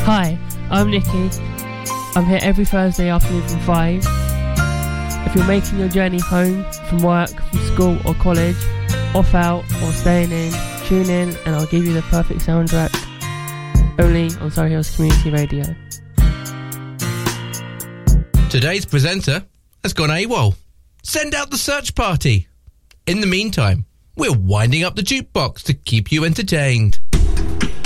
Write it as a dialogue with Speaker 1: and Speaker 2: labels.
Speaker 1: Hi, I'm Nikki. I'm here every Thursday afternoon from 5. If you're making your journey home from work, from school or college, off out or staying in, tune in and I'll give you the perfect soundtrack. Only on Surrey Hills Community Radio.
Speaker 2: Today's presenter has gone AWOL. Send out the search party. In the meantime, we're winding up the jukebox to keep you entertained.